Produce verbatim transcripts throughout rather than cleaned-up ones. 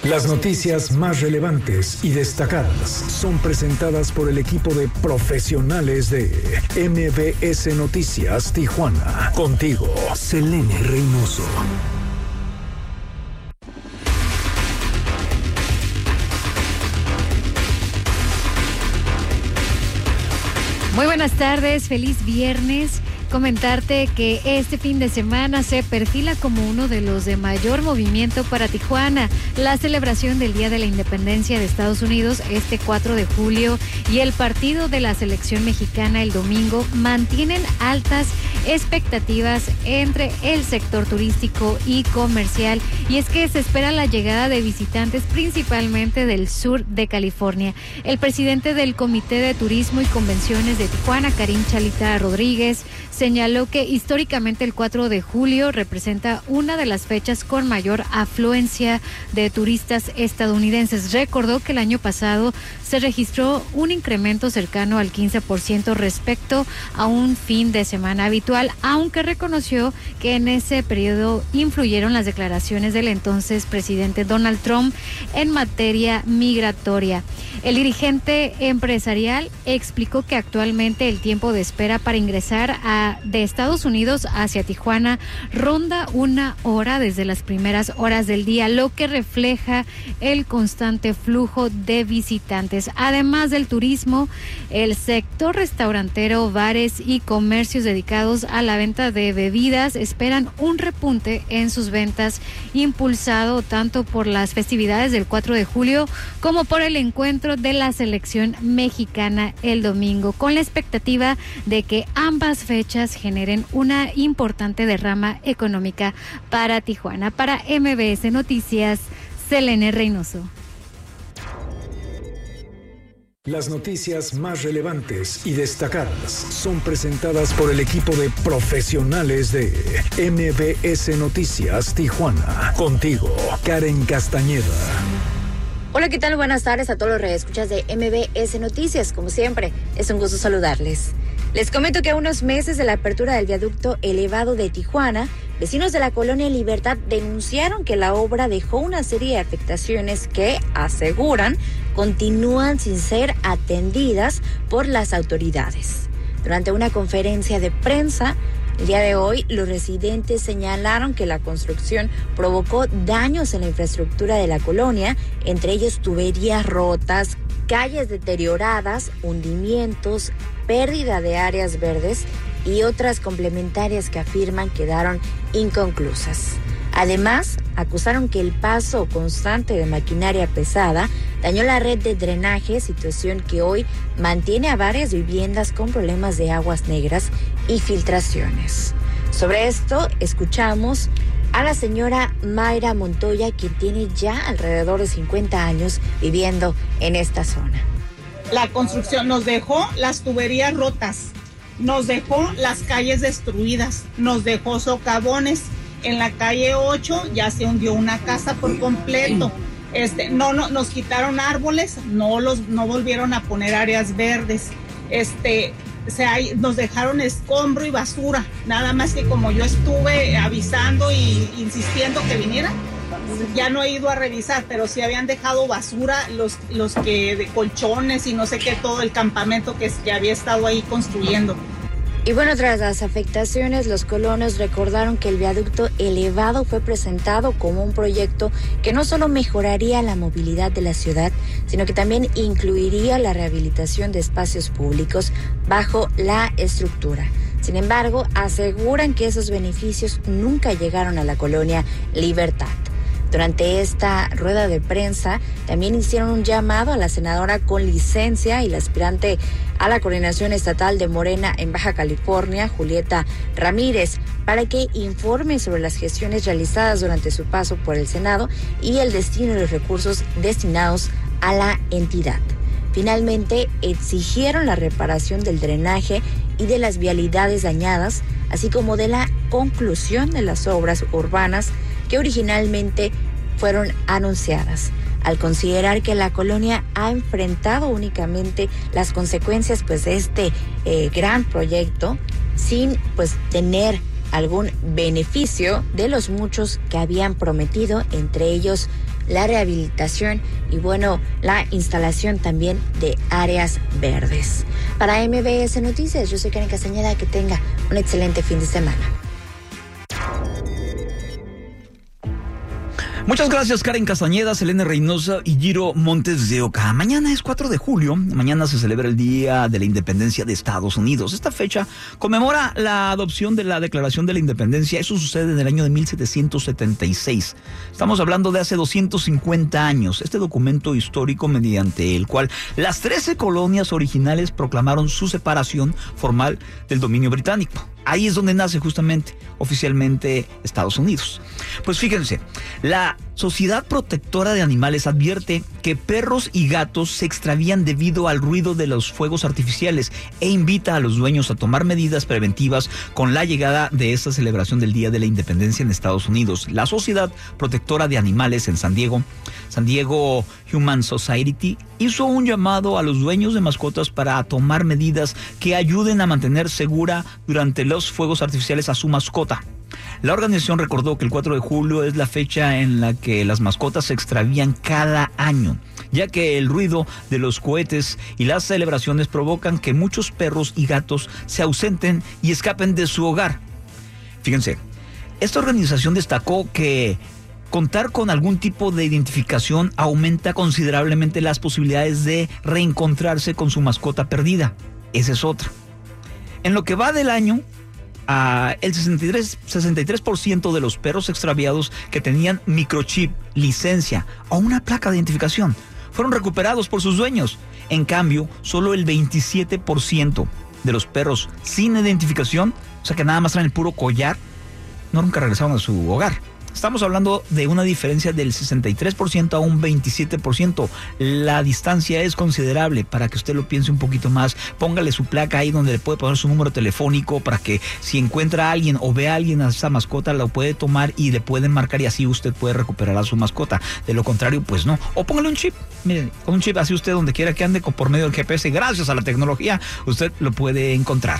Las noticias más relevantes y destacadas son presentadas por el equipo de profesionales de M B S Noticias Tijuana. Contigo, Selene Reynoso. Muy buenas tardes, feliz viernes. Comentarte que este fin de semana se perfila como uno de los de mayor movimiento para Tijuana. La celebración del Día de la Independencia de Estados Unidos este cuatro de julio y el partido de la selección mexicana el domingo mantienen altas expectativas entre el sector turístico y comercial. Y es que se espera la llegada de visitantes principalmente del sur de California. El presidente del Comité de Turismo y Convenciones de Tijuana, Karim Chalita Rodríguez, señaló que históricamente el cuatro de julio representa una de las fechas con mayor afluencia de turistas estadounidenses. Recordó que el año pasado se registró un incremento cercano al quince por ciento respecto a un fin de semana habitual, aunque reconoció que en ese periodo influyeron las declaraciones del entonces presidente Donald Trump en materia migratoria. El dirigente empresarial explicó que actualmente el tiempo de espera para ingresar a de Estados Unidos hacia Tijuana ronda una hora desde las primeras horas del día, lo que refleja el constante flujo de visitantes. Además del turismo, el sector restaurantero, bares y comercios dedicados a la venta de bebidas esperan un repunte en sus ventas, impulsado tanto por las festividades del cuatro de julio como por el encuentro de la selección mexicana el domingo, con la expectativa de que ambas fechas generen una importante derrama económica para Tijuana. Para M B S Noticias, Selene Reynoso. Las noticias más relevantes y destacadas son presentadas por el equipo de profesionales de M B S Noticias Tijuana. Contigo, Karen Castañeda. Hola, ¿qué tal? Buenas tardes a todos los redescuchas de M B S Noticias. Como siempre, es un gusto saludarles. Les comento que a unos meses de la apertura del viaducto elevado de Tijuana, vecinos de la colonia Libertad denunciaron que la obra dejó una serie de afectaciones que, aseguran, continúan sin ser atendidas por las autoridades. Durante una conferencia de prensa, el día de hoy, los residentes señalaron que la construcción provocó daños en la infraestructura de la colonia, entre ellos tuberías rotas, calles deterioradas, hundimientos, pérdida de áreas verdes y otras complementarias que afirman quedaron inconclusas. Además, acusaron que el paso constante de maquinaria pesada dañó la red de drenaje, situación que hoy mantiene a varias viviendas con problemas de aguas negras y filtraciones. Sobre esto, escuchamos a la señora Mayra Montoya, quien tiene ya alrededor de cincuenta años viviendo en esta zona. La construcción nos dejó las tuberías rotas, nos dejó las calles destruidas, nos dejó socavones. En la calle ocho ya se hundió una casa por completo. Este, no, no, nos quitaron árboles, no los, no volvieron a poner áreas verdes. Este, se hay, nos dejaron escombro y basura. Nada más que como yo estuve avisando y insistiendo que viniera, ya no he ido a revisar, pero sí habían dejado basura los, los que de colchones y no sé qué, todo el campamento que, que había estado ahí construyendo. Y bueno, tras las afectaciones, los colonos recordaron que el viaducto elevado fue presentado como un proyecto que no solo mejoraría la movilidad de la ciudad, sino que también incluiría la rehabilitación de espacios públicos bajo la estructura. Sin embargo, aseguran que esos beneficios nunca llegaron a la colonia Libertad. Durante esta rueda de prensa también hicieron un llamado a la senadora con licencia y la aspirante a la coordinación estatal de Morena en Baja California, Julieta Ramírez, para que informe sobre las gestiones realizadas durante su paso por el Senado y el destino de los recursos destinados a la entidad. Finalmente, exigieron la reparación del drenaje y de las vialidades dañadas, así como de la conclusión de las obras urbanas que originalmente fueron anunciadas, al considerar que la colonia ha enfrentado únicamente las consecuencias pues de este eh, gran proyecto sin pues tener algún beneficio de los muchos que habían prometido, entre ellos la rehabilitación y, bueno, la instalación también de áreas verdes. Para M B S Noticias, yo soy Karen Castañeda, que tenga un excelente fin de semana. Muchas gracias, Karen Castañeda, Selene Reynosa y Giro Montes de Oca. Mañana es cuatro de julio, mañana se celebra el Día de la Independencia de Estados Unidos. Esta fecha conmemora la adopción de la Declaración de la Independencia. Eso sucede en el año de mil setecientos setenta y seis. Estamos hablando de hace doscientos cincuenta años. Este documento histórico mediante el cual las trece colonias originales proclamaron su separación formal del dominio británico. Ahí es donde nace justamente, oficialmente, Estados Unidos. Pues fíjense, la Sociedad Protectora de Animales advierte que perros y gatos se extravían debido al ruido de los fuegos artificiales e invita a los dueños a tomar medidas preventivas con la llegada de esta celebración del Día de la Independencia en Estados Unidos. La Sociedad Protectora de Animales en San Diego, San Diego Humane Society, hizo un llamado a los dueños de mascotas para tomar medidas que ayuden a mantener segura durante los fuegos artificiales a su mascota. La organización recordó que el cuatro de julio es la fecha en la que las mascotas se extravían cada año, ya que el ruido de los cohetes y las celebraciones provocan que muchos perros y gatos se ausenten y escapen de su hogar. Fíjense, esta organización destacó que contar con algún tipo de identificación aumenta considerablemente las posibilidades de reencontrarse con su mascota perdida. Esa es otra. En lo que va del año, Uh, el sesenta y tres por ciento de los perros extraviados que tenían microchip, licencia o una placa de identificación fueron recuperados por sus dueños. En cambio, solo el veintisiete por ciento de los perros sin identificación, o sea que nada más traen el puro collar, no nunca regresaron a su hogar. Estamos hablando de una diferencia del sesenta y tres por ciento a un veintisiete por ciento. La distancia es considerable. Para que usted lo piense un poquito más, póngale su placa ahí donde le puede poner su número telefónico para que si encuentra a alguien o ve a alguien a esa mascota, lo puede tomar y le pueden marcar y así usted puede recuperar a su mascota. De lo contrario, pues no. O póngale un chip. Miren, con un chip así usted donde quiera que ande por medio del G P S, gracias a la tecnología, usted lo puede encontrar.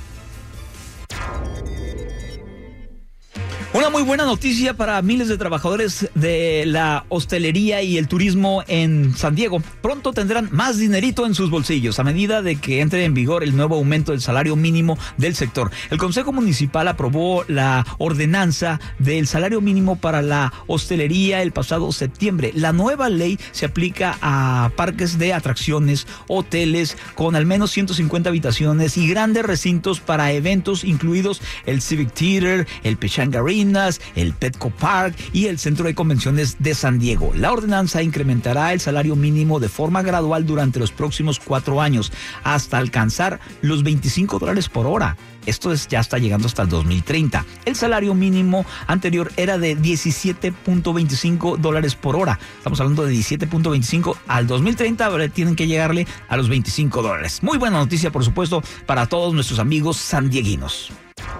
Una muy buena noticia para miles de trabajadores de la hostelería y el turismo en San Diego. Pronto tendrán más dinerito en sus bolsillos a medida de que entre en vigor el nuevo aumento del salario mínimo del sector. El Consejo Municipal aprobó la ordenanza del salario mínimo para la hostelería el pasado septiembre. La nueva ley se aplica a parques de atracciones, hoteles con al menos ciento cincuenta habitaciones y grandes recintos para eventos, incluidos el Civic Theater, el Pechanga Arena, el Petco Park y el Centro de Convenciones de San Diego. La ordenanza incrementará el salario mínimo de forma gradual durante los próximos cuatro años hasta alcanzar los veinticinco dólares por hora. Esto es, ya está llegando hasta el dos mil treinta. El salario mínimo anterior era de diecisiete punto veinticinco dólares por hora. Estamos hablando de diecisiete punto veinticinco. Al dos mil treinta ahora tienen que llegarle a los veinticinco dólares. Muy buena noticia, por supuesto, para todos nuestros amigos sandieguinos.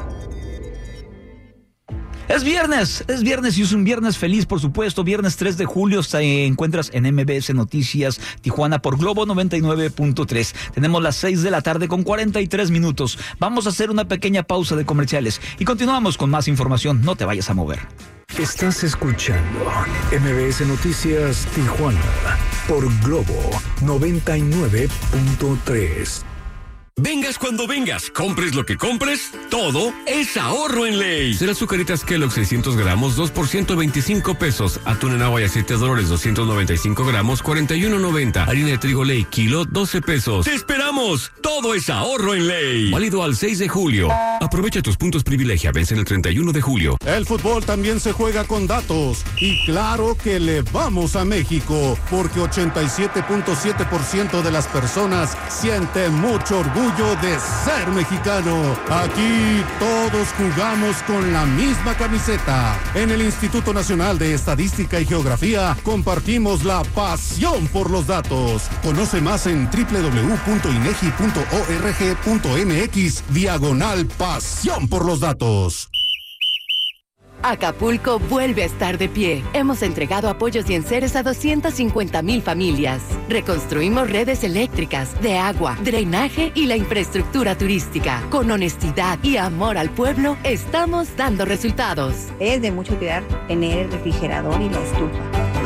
Es viernes, es viernes y es un viernes feliz, por supuesto. Viernes tres de julio te encuentras en M B S Noticias Tijuana por Globo noventa y nueve punto tres. Tenemos las seis de la tarde con cuarenta y tres minutos. Vamos a hacer una pequeña pausa de comerciales y continuamos con más información. No te vayas a mover. Estás escuchando M B S Noticias Tijuana por Globo noventa y nueve punto tres. Vengas cuando vengas, compres lo que compres, todo es ahorro en ley. Será Azucaritas Kellogg seiscientos gramos, dos por ciento veinticinco pesos. Atún en agua y aceite Dolores doscientos noventa y cinco gramos, cuarenta y uno noventa. Harina de trigo Ley, kilo, doce pesos. ¡Te esperamos! Todo es ahorro en ley. Válido al seis de julio. Aprovecha tus puntos privilegia, vencen el treinta y uno de julio. El fútbol también se juega con datos. Y claro que le vamos a México, porque ochenta y siete punto siete por ciento de las personas siente mucho orgullo de ser mexicano. Aquí todos jugamos con la misma camiseta. En el Instituto Nacional de Estadística y Geografía compartimos la pasión por los datos. Conoce más en doble u doble u doble u punto inegi punto org punto mx diagonal pasión por los datos. Acapulco vuelve a estar de pie. Hemos entregado apoyos y enseres a doscientas cincuenta mil familias. Reconstruimos redes eléctricas, de agua, drenaje y la infraestructura turística. Con honestidad y amor al pueblo, estamos dando resultados. Es de mucho cuidar tener el refrigerador y la estufa.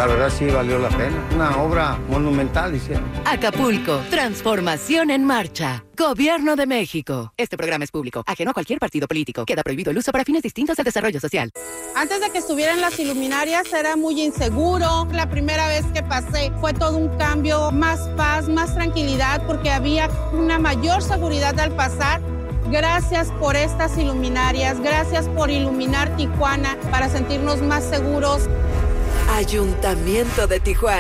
la verdad sí valió la pena. Una obra monumental, hicieron. Acapulco, transformación en marcha. Gobierno de México. Este programa es público, ajeno a cualquier partido político. Queda prohibido el uso para fines distintos al desarrollo social. Antes de que estuvieran las iluminarias era muy inseguro. La primera vez que pasé fue todo un cambio, más paz, más tranquilidad, porque había una mayor seguridad al pasar. Gracias por estas iluminarias, gracias por iluminar Tijuana para sentirnos más seguros. Ayuntamiento de Tijuana.